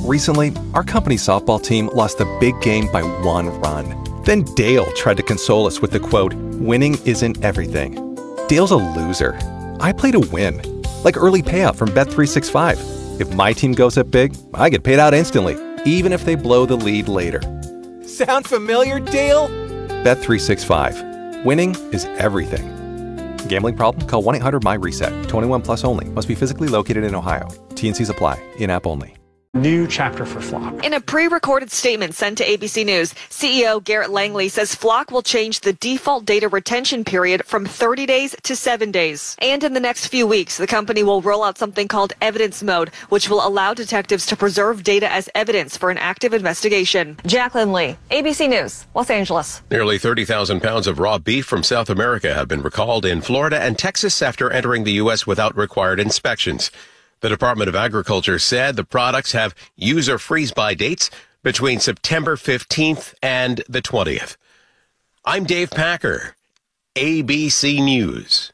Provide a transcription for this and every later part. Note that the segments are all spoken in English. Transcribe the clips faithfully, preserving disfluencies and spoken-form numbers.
Recently, our company softball team lost a big game by one run. Then Dale tried to console us with the quote, "Winning isn't everything." Dale's a loser. I play to win. Like early payout from Bet three sixty-five. If my team goes up big, I get paid out instantly, even if they blow the lead later. Sound familiar, Dale? Bet three sixty-five. Winning is everything. Gambling problem? Call one eight hundred M Y RESET. twenty-one plus only. Must be physically located in Ohio. T and Cs apply. In-app only. New chapter for Flock. In a pre-recorded statement sent to A B C News, C E O Garrett Langley says Flock will change the default data retention period from thirty days to seven days. And in the next few weeks, the company will roll out something called evidence mode, which will allow detectives to preserve data as evidence for an active investigation. Jacqueline Lee, A B C News, Los Angeles. Nearly thirty thousand pounds of raw beef from South America have been recalled in Florida and Texas after entering the U S without required inspections. The Department of Agriculture said the products have user freeze-by dates between September fifteenth and the twentieth. I'm Dave Packer, A B C News.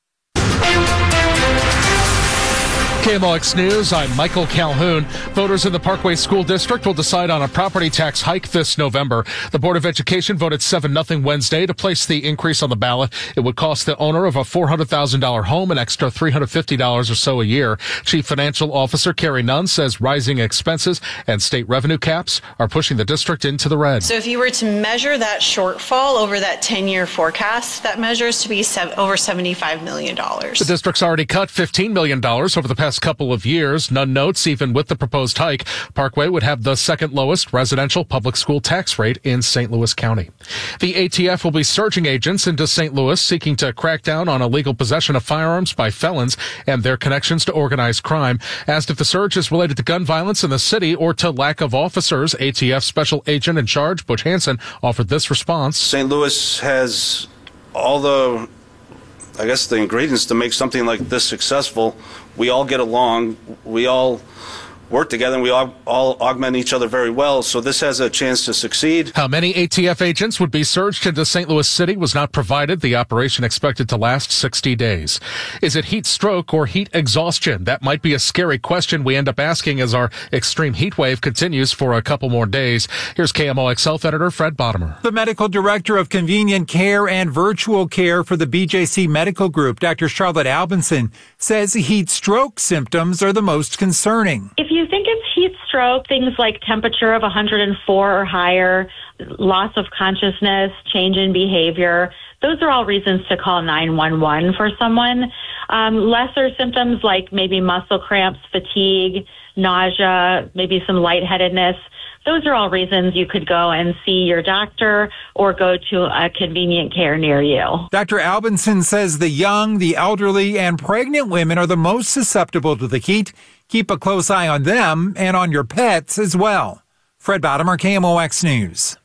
K M O X News, I'm Michael Calhoun. Voters in the Parkway School District will decide on a property tax hike this November. The Board of Education voted seven nothing Wednesday to place the increase on the ballot. It would cost the owner of a four hundred thousand dollars home an extra three hundred fifty dollars or so a year. Chief Financial Officer Carrie Nunn says rising expenses and state revenue caps are pushing the district into the red. So if you were to measure that shortfall over that ten-year forecast, that measures to be over seventy-five million dollars. The district's already cut fifteen million dollars over the past couple of years. Nunn notes even with the proposed hike, Parkway would have the second lowest residential public school tax rate in Saint Louis County. The A T F will be surging agents into Saint Louis seeking to crack down on illegal possession of firearms by felons and their connections to organized crime. Asked if the surge is related to gun violence in the city or to lack of officers, A T F Special Agent in Charge Butch Hansen offered this response. Saint Louis has all the, I guess, the ingredients to make something like this successful. We all get along, we all work together, and we all, all augment each other very well, so this has a chance to succeed. How many A T F agents would be surged into Saint Louis City was not provided. The operation expected to last sixty days. Is it heat stroke or heat exhaustion? That might be a scary question we end up asking as our extreme heat wave continues for a couple more days. Here's K M O X Health Editor Fred Bottomer. The medical director of convenient care and virtual care for the B J C Medical Group, Doctor Charlotte Albinson, says heat stroke symptoms are the most concerning. If you think it's heat stroke, things like temperature of one hundred four or higher, loss of consciousness, change in behavior, those are all reasons to call nine one one for someone. Um, lesser symptoms like maybe muscle cramps, fatigue, nausea, maybe some lightheadedness, those are all reasons you could go and see your doctor or go to a convenient care near you. Doctor Albinson says the young, the elderly, and pregnant women are the most susceptible to the heat. Keep a close eye on them and on your pets as well. Fred Bottomer, K M O X News.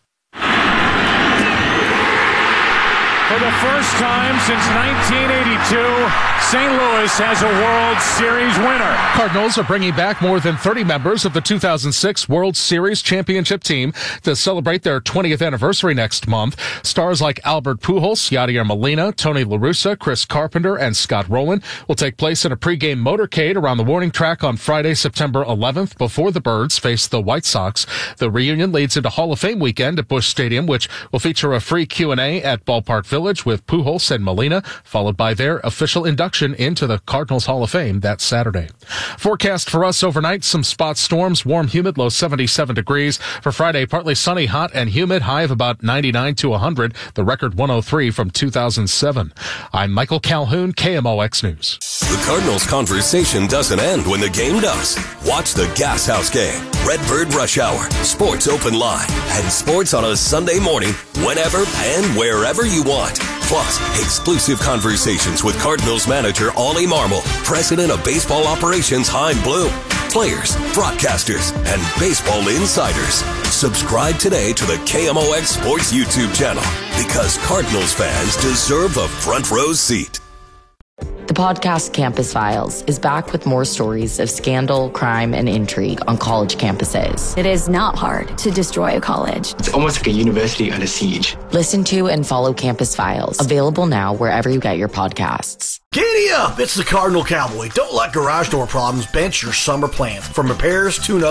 For the first time since nineteen eighty-two, Saint Louis has a World Series winner. Cardinals are bringing back more than thirty members of the two thousand six World Series championship team to celebrate their twentieth anniversary next month. Stars like Albert Pujols, Yadier Molina, Tony La Russa, Chris Carpenter, and Scott Rowland will take place in a pregame motorcade around the warning track on Friday, September eleventh, before the Birds face the White Sox. The reunion leads into Hall of Fame weekend at Busch Stadium, which will feature a free Q and A at Ballpark Village with Pujols and Molina, followed by their official induction into the Cardinals Hall of Fame that Saturday. Forecast for us overnight, some spot storms, warm, humid, low seventy-seven degrees. For Friday, partly sunny, hot, and humid, high of about ninety-nine to one hundred, the record one oh three from two thousand seven. I'm Michael Calhoun, K M O X News. The Cardinals conversation doesn't end when the game does. Watch the Gas House game, Redbird Rush Hour, Sports Open Line, and sports on a Sunday morning, whenever and wherever you want. Plus, exclusive conversations with Cardinals manager Ollie Marmol, president of baseball operations Chaim Bloom, players, broadcasters, and baseball insiders. Subscribe today to the K M O X Sports YouTube channel because Cardinals fans deserve a front row seat. The podcast Campus Files is back with more stories of scandal, crime, and intrigue on college campuses. It is not hard to destroy a college. It's almost like a university under siege. Listen to and follow Campus Files, available now wherever you get your podcasts. Giddy up! It's the Cardinal Cowboy. Don't let garage door problems bench your summer plans. From repairs, tune-ups,